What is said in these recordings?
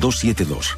272.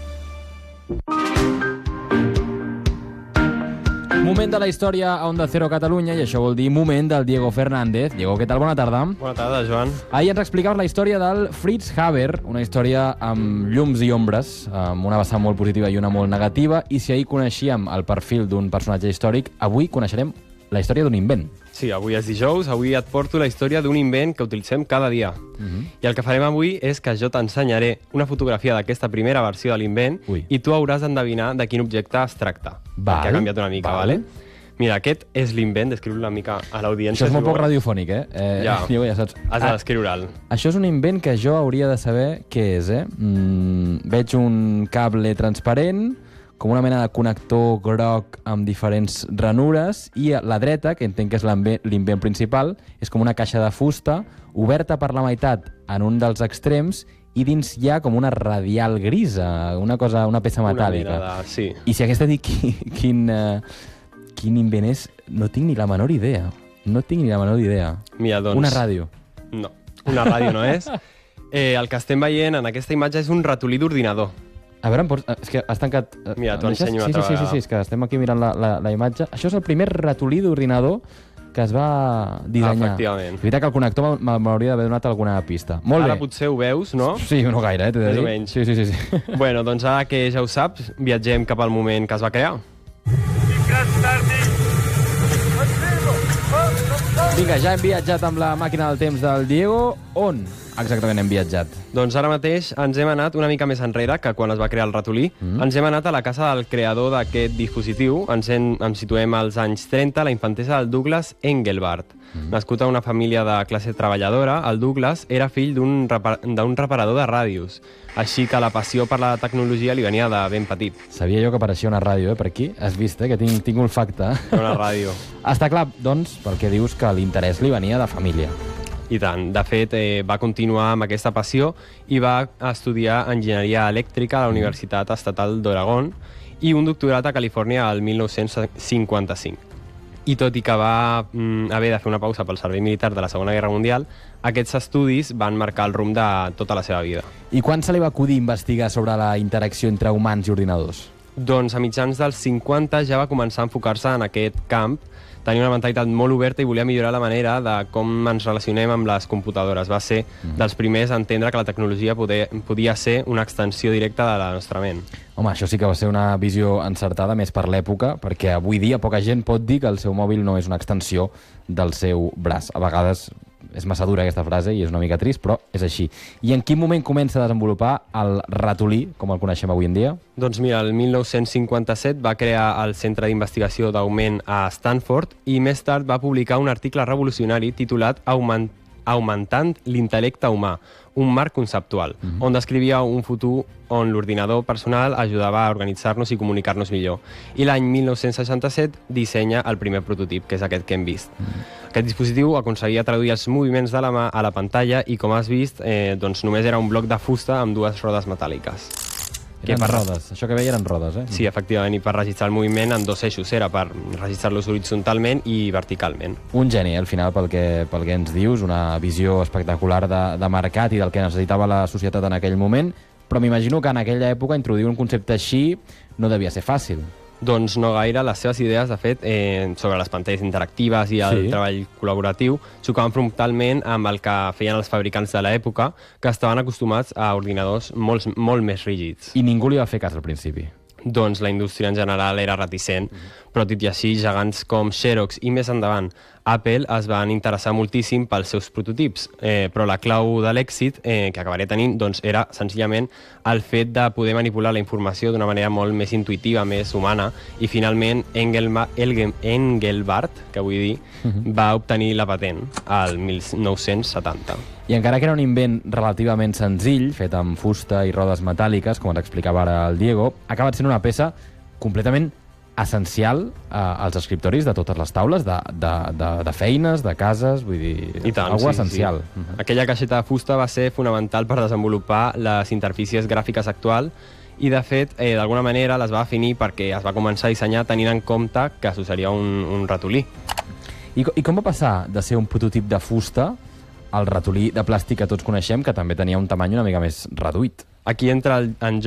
Moment de la història a Onda Cero Catalunya, i això vol dir moment del Diego Fernández. Diego, què tal? Bona tarda. Bona tarda, Joan. Ahir ens explicaves la història del Fritz Haber, una història amb llums i ombres, amb una vessant molt positiva i una molt negativa, i si ahir coneixíem el perfil d'un personatge històric, avui coneixerem la història d'un invent. Sí, avui és dijous, avui et porto la història d'un invent que utilitzem cada dia. I el que farem avui és que jo t'ensenyaré una fotografia d'aquesta primera versió de l'invent i tu hauràs d'endevinar de quin objecte es tracta. Perquè ha canviat una mica, vale? Mira, aquest és l'invent, descriu-lo una mica a l'audiència. Això és molt poc radiofònic, Ja, ja saps. has de descriure'l. Això és un invent que jo hauria de saber què és, Veig un cable transparent, com una mena de connector groc amb diferents ranures, i a la dreta, que entenc que és l'invent principal, és com una caixa de fusta oberta per la meitat en un dels extrems, i dins hi ha com una radial grisa, una peça metàl·lica. Sí. I si hagués de dir quin invent és, no tinc ni la menor idea. No tinc ni la menor idea. Mira, doncs... Una ràdio. No, una ràdio no és. El que estem veient en aquesta imatge és un ratolí d'ordinador. A veure, és que has tancat... Mira, t'ho ensenyo una altra vegada. Sí, és que estem aquí mirant la imatge. Això és el primer ratolí d'ordinador que es va dissenyar. Efectivament. És veritat que el connector m'hauria d'haver donat alguna pista. Molt bé. Ara potser ho veus, no? Sí, no gaire, t'he de dir. Més o menys. Sí. Bueno, doncs ara que ja ho saps, viatgem cap al moment que es va crear. Vinga, ja hem viatjat amb la màquina del temps del Diego. On exactament hem viatjat? Doncs ara mateix ens hem anat una mica més enrere que quan es va crear el ratolí. Ens hem anat a la casa del creador d'aquest dispositiu. Ens situem als anys 30, la infantesa del Douglas Engelbart. Nascut a una família de classe treballadora, el Douglas era fill d'un reparador de ràdios. Així que la passió per la tecnologia li venia de ben petit. Sabia jo que apareixia una ràdio, per aquí. Has vist, que tinc olfacte. Una ràdio. Està clar, doncs, pel que dius que l'interès li venia de família. I tant. De fet, va continuar amb aquesta passió i va estudiar enginyeria elèctrica a la Universitat Estatal d'Oregon i un doctorat a Califòrnia al 1955. I tot i que va haver de fer una pausa pel servei militar de la Segona Guerra Mundial, aquests estudis van marcar el rumb de tota la seva vida. I quan se li va acudir investigar sobre la interacció entre humans i ordinadors? Doncs a mitjans dels 50 ja va començar a enfocar-se en aquest camp. Tenia una mentalitat molt oberta i volia millorar la manera de com ens relacionem amb les computadores. Va ser dels primers a entendre que la tecnologia podia ser una extensió directa de la nostra ment. Home, això sí que va ser una visió encertada, més per l'època, perquè avui dia poca gent pot dir que el seu mòbil no és una extensió del seu braç. A vegades és massa dura aquesta frase i és una mica trist, però és així. I en quin moment comença a desenvolupar el ratolí, com el coneixem avui en dia? Doncs mira, el 1957 va crear el Centre d'Investigació d'Augment a Stanford i més tard va publicar un article revolucionari titulat Augmentant l'intel·lecte humà, un marc conceptual, on descrivia un futur on l'ordinador personal ajudava a organitzar-nos i comunicar-nos millor. I l'any 1967 dissenya el primer prototip, que és aquest que hem vist. Aquest dispositiu aconseguia traduir els moviments de la mà a la pantalla i, com has vist, doncs només era un bloc de fusta amb dues rodes metàl·liques. Rodes. Això que veia eren rodes, Sí, efectivament, i per registrar el moviment en dos eixos. Era per registrar-los horitzontalment i verticalment. Un geni, al final, pel que ens dius, una visió espectacular de mercat i del que necessitava la societat en aquell moment, però m'imagino que en aquella època introduir un concepte així no devia ser fàcil. Doncs no gaire. Les seves idees, de fet, sobre les pantalles interactives i el treball col·laboratiu xocaven frontalment amb el que feien els fabricants de l'època, que estaven acostumats a ordinadors molt més rígids. I ningú li va fer cas al principi. Doncs la indústria en general era reticent, però tot i així, gegants com Xerox i més endavant Apple es van interessar moltíssim pels seus prototips, però la clau de l'èxit que acabaré tenint doncs, era senzillament el fet de poder manipular la informació d'una manera molt més intuïtiva, més humana, i finalment Engelbart, que vull dir, va obtenir la patent al 1970. I encara que era un invent relativament senzill, fet amb fusta i rodes metàl·liques, com ens explicava ara el Diego, ha acabat sent una peça completament essencial als escriptoris de totes les taules, de feines, de cases, vull dir, algo essencial. Sí. Aquella caixeta de fusta va ser fonamental per desenvolupar les interfícies gràfiques actuals i, de fet, d'alguna manera les va definir perquè es va començar a dissenyar tenint en compte que seria un ratolí. I com va passar de ser un prototip de fusta al ratolí de plàstic que tots coneixem, que també tenia un tamany una mica més reduït? Aquí entra en